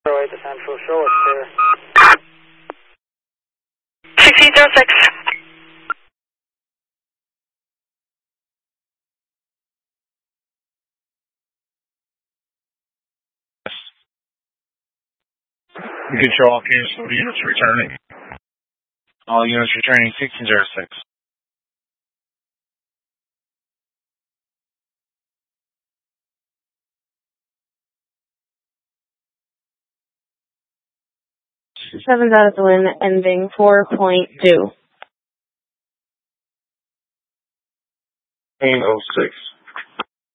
Right, the central show is clear. 1606. You can show all units returning. All units returning 1606. Seven's out of the wind, ending 4.2. 806.